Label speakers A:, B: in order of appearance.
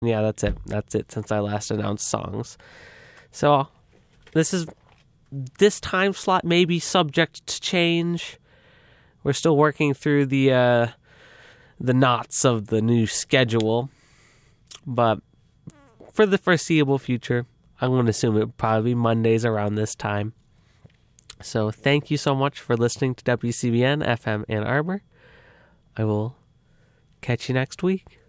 A: Yeah, that's it. That's it since I last announced songs. So this time slot may be subject to change. We're still working through the knots of the new schedule. But for the foreseeable future, I'm going to assume it will probably be Mondays around this time. So thank you so much for listening to WCBN FM Ann Arbor. I will catch you next week.